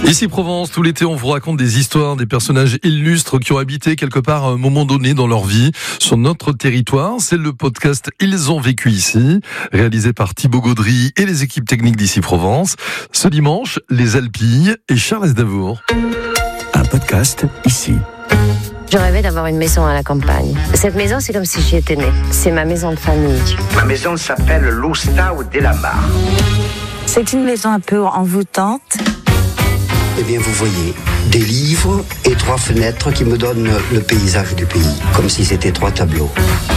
Ici Provence, tout l'été on vous raconte des histoires, des personnages illustres qui ont habité quelque part à un moment donné dans leur vie sur notre territoire. C'est le podcast Ils ont vécu ici, réalisé par Thibaut Gaudry et les équipes techniques d'Ici Provence. Ce dimanche, les Alpilles et Charles Aznavour. Un podcast ici. Je rêvais d'avoir une maison à la campagne. Cette maison, c'est comme si j'y étais née. C'est ma maison de famille. Ma maison s'appelle l'Oustau de la Mare. C'est une maison un peu envoûtante. Eh bien, vous voyez, des livres et 3 fenêtres qui me donnent le paysage du pays, comme si c'était 3 tableaux.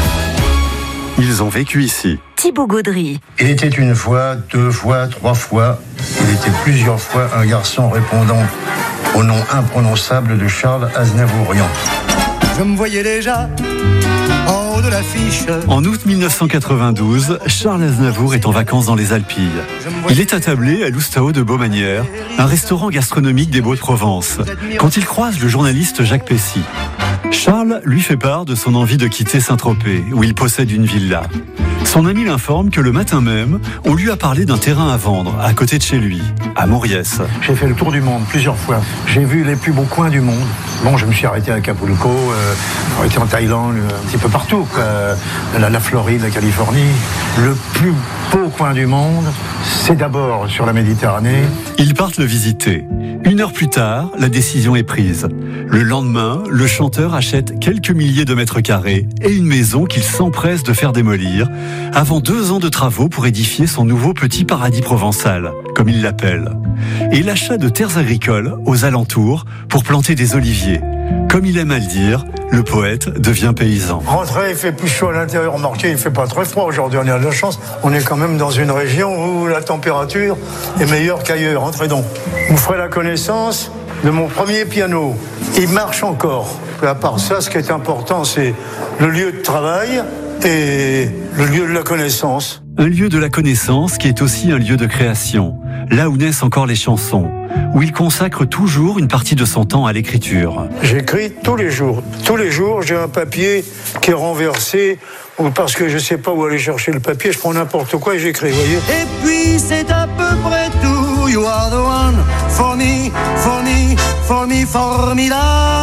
Ils ont vécu ici. Thibaut Gaudry. Il était une fois, 2 fois, 3 fois. Il était plusieurs fois un garçon répondant au nom imprononçable de Charles Aznavourian. Je me voyais déjà en haut de l'affiche. En août 1992, Charles Aznavour est en vacances dans les Alpilles. Il est attablé à l'Oustau de Beaumanière, un restaurant gastronomique des Baux-de-Provence, quand il croise le journaliste Jacques Pessy. Charles lui fait part de son envie de quitter Saint-Tropez, où il possède une villa. Son ami l'informe que le matin même, on lui a parlé d'un terrain à vendre, à côté de chez lui, à Mauriès. J'ai fait le tour du monde plusieurs fois. J'ai vu les plus beaux coins du monde. Bon, je me suis arrêté à Acapulco, arrêté en Thaïlande, un petit peu partout. La Floride, la Californie. Le plus beau coin du monde, c'est d'abord sur la Méditerranée. Ils partent le visiter. 1 heure plus tard, la décision est prise. Le lendemain, le chanteur achète quelques milliers de mètres carrés et une maison qu'il s'empresse de faire démolir avant 2 ans de travaux pour édifier son nouveau petit paradis provençal, comme il l'appelle. Et l'achat de terres agricoles aux alentours pour planter des oliviers. Comme il aime à le dire, le poète devient paysan. Rentrez, il fait plus chaud à l'intérieur. Remarquez, il fait pas très froid aujourd'hui. On a de la chance. On est quand même dans une région où la température est meilleure qu'ailleurs. Entrez donc. Vous ferez la connaissance de mon premier piano. Il marche encore. À part ça, ce qui est important, c'est le lieu de travail et le lieu de la connaissance. Un lieu de la connaissance qui est aussi un lieu de création, là où naissent encore les chansons, où il consacre toujours une partie de son temps à l'écriture. J'écris tous les jours. Tous les jours, j'ai un papier qui est renversé, ou parce que je sais pas où aller chercher le papier, je prends n'importe quoi et j'écris, vous voyez. Et puis c'est à peu près tout. You are the one for me, for me, for me, formidable.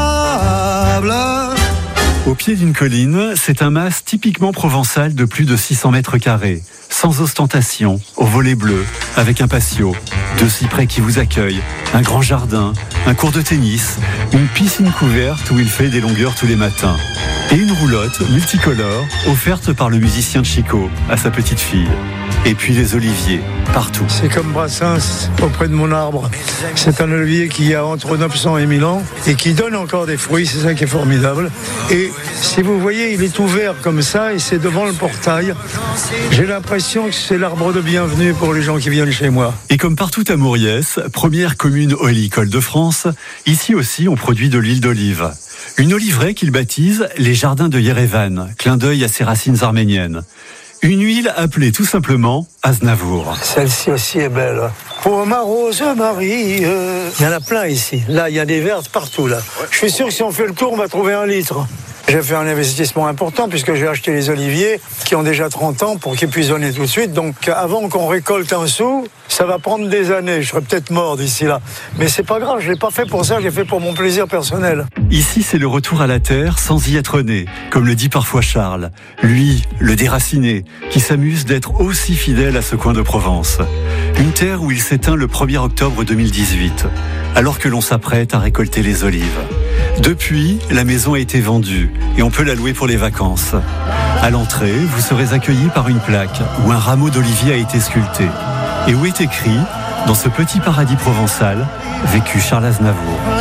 Au pied d'une colline, c'est un mas typiquement provençal de plus de 600 mètres carrés, sans ostentation, au volet bleu, avec un patio, 2 cyprès qui vous accueillent, un grand jardin, un court de tennis, une piscine couverte où il fait des longueurs tous les matins, et une roulotte multicolore offerte par le musicien de Chico à sa petite fille. Et puis les oliviers, partout. C'est comme Brassens auprès de mon arbre. C'est un olivier qui a entre 900 et 1000 ans et qui donne encore des fruits, c'est ça qui est formidable. Et si vous voyez, il est ouvert comme ça et c'est devant le portail. J'ai l'impression que c'est l'arbre de bienvenue pour les gens qui viennent chez moi. Et comme partout à Mauriès, première commune oléicole de France, ici aussi on produit de l'huile d'olive. Une oliveraie qu'il baptise les jardins de Yerevan, clin d'œil à ses racines arméniennes. Une huile appelée tout simplement Aznavour. Celle-ci aussi est belle. Pour ma rose Marie. Il y en a plein ici. Là, il y a des vertes partout. Là. Je suis sûr que si on fait le tour, on va trouver 1 litre. J'ai fait un investissement important puisque j'ai acheté les oliviers qui ont déjà 30 ans pour qu'ils puissent donner tout de suite. Donc avant qu'on récolte un sou, ça va prendre des années. Je serai peut-être mort d'ici là. Mais c'est pas grave, je l'ai pas fait pour ça, je l'ai fait pour mon plaisir personnel. Ici, c'est le retour à la terre sans y être né, comme le dit parfois Charles. Lui, le déraciné, qui s'amuse d'être aussi fidèle à ce coin de Provence. Une terre où il s'éteint le 1er octobre 2018, alors que l'on s'apprête à récolter les olives. Depuis, la maison a été vendue et on peut la louer pour les vacances. À l'entrée, vous serez accueillis par une plaque où un rameau d'olivier a été sculpté et où est écrit, dans ce petit paradis provençal, vécu Charles Aznavour.